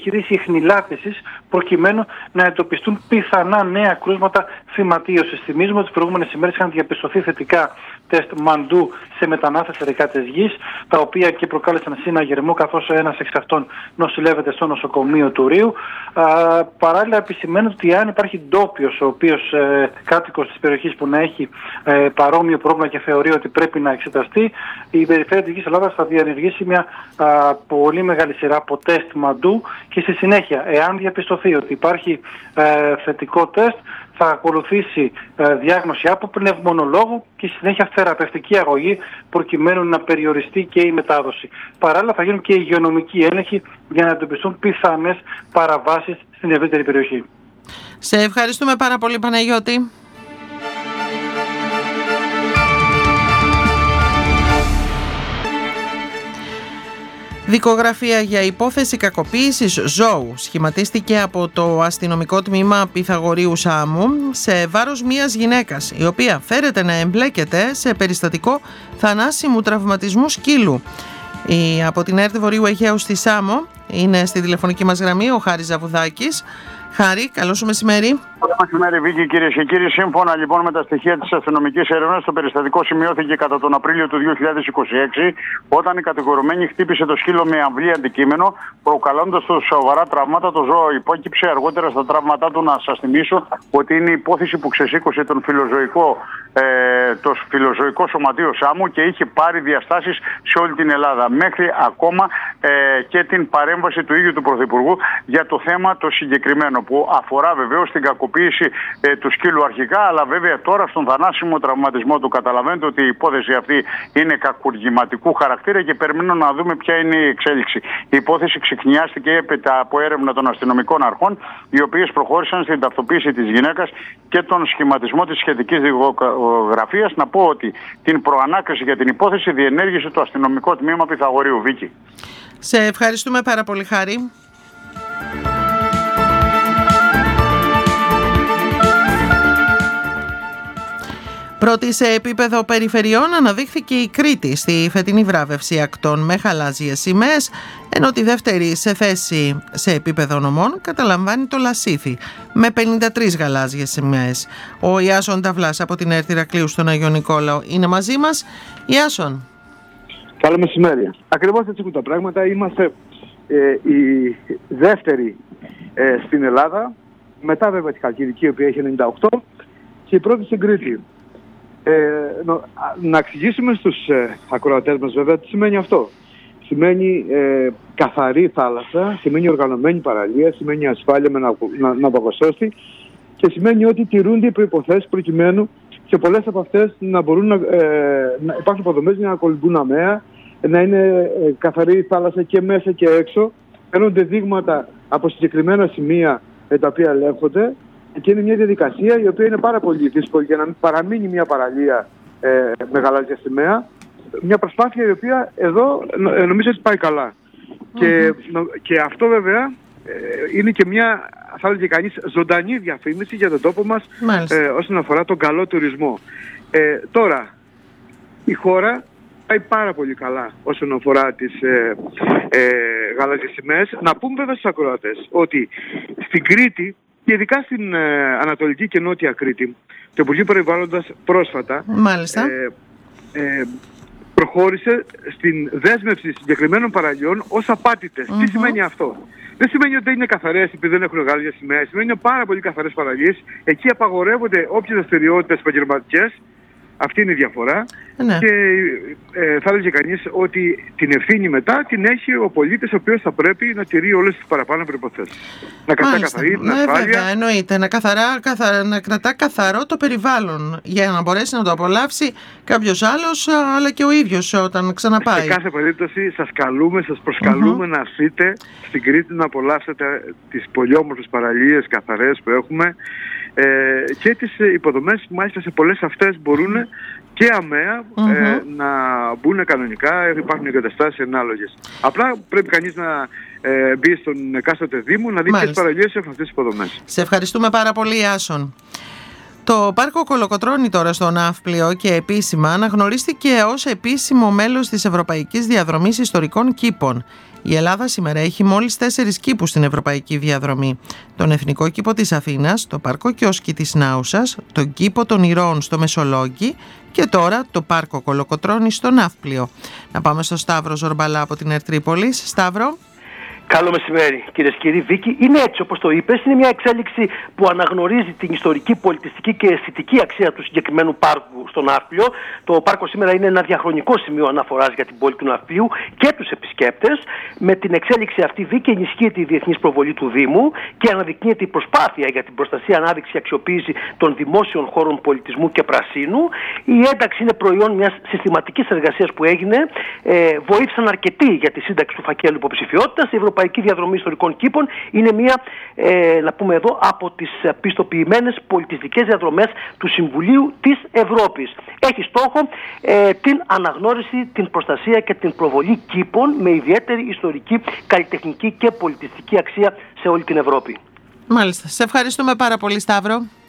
χρήση ιχνηλάτησης προκειμένου να εντοπιστούν πιθανά νέα κρούσματα φυματίωσης. Θυμίζουμε ότι τις προηγούμενες ημέρες είχαν διαπιστωθεί θετικά τεστ μαντού σε μετανάστες ερικά της γης, τα οποία και προκάλεσαν συναγερμό, καθώς ένας εξ αυτών νοσηλεύεται στο νοσοκομείο του Ρείου. Παράλληλα, επισημαίνεται ότι αν υπάρχει ντόπιος, ο οποίος κάτοικος της περιοχής που να έχει παρόμοιο πρόβλημα και θεωρεί ότι πρέπει να εξεταστεί, η Περιφέρεια της Γης Ελλάδας θα διενεργήσει μια πολύ μεγάλη σειρά από τεστ μαντού και στη συνέχεια, εάν διαπιστωθεί ότι υπάρχει θετικό τεστ, θα ακολουθήσει διάγνωση από πνευμονολόγο και στη συνέχεια θεραπευτική αγωγή προκειμένου να περιοριστεί και η μετάδοση. Παράλληλα θα γίνουν και υγειονομικοί έλεγχοι για να εντοπιστούν πιθανές παραβάσεις στην ευρύτερη περιοχή. Σε ευχαριστούμε πάρα πολύ, Παναγιώτη. Δικογραφία για υπόθεση κακοποίησης ζώου σχηματίστηκε από το αστυνομικό τμήμα Πυθαγορείου Σάμου σε βάρος μιας γυναίκας, η οποία φέρεται να εμπλέκεται σε περιστατικό θανάσιμου τραυματισμού σκύλου. Από την ΕΡΤ Βορείου Αιγαίου στη Σάμο είναι στη τηλεφωνική μας γραμμή ο Χάρης Ζαβουδάκης. Χάρη, καλό σου μεσημέρι. Καλό μεσημέρι, Βίκη, κυρίες και κύριοι. Σύμφωνα λοιπόν με τα στοιχεία της αστυνομικής έρευνας, το περιστατικό σημειώθηκε κατά τον Απρίλιο του 2026, όταν η κατηγορουμένη χτύπησε το σκύλο με αμβλή αντικείμενο, προκαλώντας του σοβαρά τραύματα. Το ζώο υπόκυψε. Αργότερα στα τραύματά του, να σας θυμίσω ότι είναι η υπόθεση που ξεσήκωσε το φιλοζωικό σωματείο Σάμου και είχε πάρει διαστάσεις σε όλη την Ελλάδα. Μέχρι ακόμα και την παρέμβαση του ίδιου του Πρωθυπουργού για το θέμα το συγκεκριμένο, που αφορά βεβαίως την κακοποίηση του σκύλου αρχικά, αλλά βέβαια τώρα στον θανάσιμο τραυματισμό του. Καταλαβαίνετε ότι η υπόθεση αυτή είναι κακουργηματικού χαρακτήρα και περιμένουμε να δούμε ποια είναι η εξέλιξη. Η υπόθεση ξεκινιάστηκε έπειτα από έρευνα των αστυνομικών αρχών, οι οποίες προχώρησαν στην ταυτοποίηση της γυναίκας και τον σχηματισμό της σχετικής δικογραφίας. Να πω ότι την προανάκριση για την υπόθεση διενέργησε το αστυνομικό τμήμα Πυθαγορείου. Βίκη. Σε ευχαριστούμε πάρα πολύ, Χάρη. Πρώτη σε επίπεδο περιφερειών αναδείχθηκε η Κρήτη στη φετινή βράβευση ακτών με γαλάζιες σημαίες, ενώ τη δεύτερη σε θέση σε επίπεδο νομών καταλαμβάνει το Λασίθι με 53 γαλάζιες σημαίες. Ο Ιάσον Ταυλάς από την ΕΡΤ Ηρακλείου στον Αγιο Νικόλαο είναι μαζί μας. Ιάσον. Καλό μεσημέρι. Ακριβώς έτσι έχουν τα πράγματα. Είμαστε η δεύτερη στην Ελλάδα, μετά βέβαια τη Χαλκιδική, η οποία έχει 98, και η πρώτη στην Κρήτη. Να εξηγήσουμε στους ακροατές μας βέβαια τι σημαίνει αυτό. Σημαίνει καθαρή θάλασσα, σημαίνει οργανωμένη παραλία, σημαίνει ασφάλεια με ναυαγοσώστη και σημαίνει ότι τηρούνται οι προϋποθέσεις προκειμένου σε πολλές από αυτές να μπορούν να υπάρχουν υποδομές για να κολυμπούν αμαία, να είναι καθαρή θάλασσα και μέσα και έξω. Παίρνονται δείγματα από συγκεκριμένα σημεία τα οποία ελέγχονται. Και είναι μια διαδικασία η οποία είναι πάρα πολύ δύσκολη για να παραμείνει μια παραλία με γαλάζια σημαία. Μια προσπάθεια η οποία εδώ νομίζω ότι πάει καλά. Και αυτό βέβαια είναι και μια, θα έλεγε κανείς, ζωντανή διαφήμιση για τον τόπο μας όσον αφορά τον καλό τουρισμό. Τώρα, η χώρα πάει πάρα πολύ καλά όσον αφορά τις γαλάζιες σημαίες. Να πούμε βέβαια στους ακροατές ότι στην Κρήτη, και ειδικά στην Ανατολική και Νότια Κρήτη, το Υπουργείο Περιβάλλοντος πρόσφατα προχώρησε στην δέσμευση συγκεκριμένων παραλιών ως απάτητες. Τι σημαίνει αυτό? Δεν σημαίνει ότι δεν είναι καθαρές επειδή δεν έχουν γαλάζια σημαία. Σημαίνει ότι είναι πάρα πολύ καθαρές παραλίες. Εκεί απαγορεύονται όποιες δραστηριότητες επαγγελματικές. Αυτή είναι η διαφορά. Ναι. Και θα έλεγε κανείς ότι την ευθύνη μετά την έχει ο πολίτης, ο οποίος θα πρέπει να τηρεί όλες τις παραπάνω προϋποθέσεις. Να κρατά καθαρή την ασφάλεια. Βέβαια, εννοείται. Να κρατά καθαρό το περιβάλλον για να μπορέσει να το απολαύσει κάποιος άλλος, αλλά και ο ίδιος όταν ξαναπάει. Σε κάθε περίπτωση σας προσκαλούμε να έρθετε στην Κρήτη να απολαύσετε τις πολύ όμορφες παραλίες καθαρές που έχουμε. Και τις υποδομές που μάλιστα σε πολλές αυτές μπορούν και αμαία να μπουν κανονικά, υπάρχουν εγκαταστάσεις ανάλογες. Απλά πρέπει κανείς να μπει στον εκάστοτε Δήμο να δει ποιες παραλίες έχουν αυτές τις υποδομές. Σε ευχαριστούμε πάρα πολύ, Άσον. Το Πάρκο Κολοκοτρώνη τώρα στο Ναύπλιο και επίσημα αναγνωρίστηκε ως επίσημο μέλος της Ευρωπαϊκής Διαδρομής Ιστορικών Κήπων. Η Ελλάδα σήμερα έχει μόλις 4 κήπους στην Ευρωπαϊκή Διαδρομή. Τον Εθνικό Κήπο της Αθήνας, το Πάρκο Κιόσκι της Νάουσας, τον Κήπο των Ηρώων στο Μεσολόγγι και τώρα το Πάρκο Κολοκοτρώνη στο Ναύπλιο. Να πάμε στο Σταύρο Ζορμπαλά από την Ερτρίπολης. Σταύρο. Καλό μεσημέρι, κυρίες και κύριοι. Βίκη, είναι έτσι όπως το είπες. Είναι μια εξέλιξη που αναγνωρίζει την ιστορική, πολιτιστική και αισθητική αξία του συγκεκριμένου πάρκου στο Ναύπλιο. Το πάρκο σήμερα είναι ένα διαχρονικό σημείο αναφοράς για την πόλη του Ναυπλίου και τους επισκέπτες. Με την εξέλιξη αυτή, Βίκη, ενισχύεται η διεθνής προβολή του Δήμου και αναδεικνύεται η προσπάθεια για την προστασία, ανάδειξη και αξιοποίηση των δημόσιων χώρων πολιτισμού και πρασίνου. Η ένταξη είναι προϊόν μιας συστηματικής εργασίας που έγινε. Βοήθησαν αρκετοί για τη σύνταξη του φακέλου υποψηφιότητας. Η Ευρωπαϊκή Διαδρομή Ιστορικών Κήπων είναι μία, να πούμε εδώ, από τις πιστοποιημένες πολιτιστικές διαδρομές του Συμβουλίου της Ευρώπης. Έχει στόχο την αναγνώριση, την προστασία και την προβολή κήπων με ιδιαίτερη ιστορική, καλλιτεχνική και πολιτιστική αξία σε όλη την Ευρώπη. Μάλιστα. Σε ευχαριστούμε πάρα πολύ, Σταύρο.